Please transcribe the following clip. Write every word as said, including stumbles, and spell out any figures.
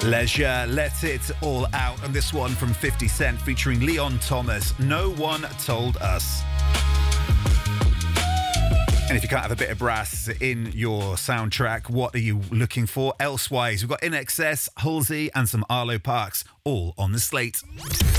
Pleasure, let it all out. And this one from fifty Cent featuring Leon Thomas, No One Told Us. And if you can't have a bit of brass in your soundtrack, what are you looking for elsewise? We've got I N X S, Halsey and some Arlo Parks, all on the slate.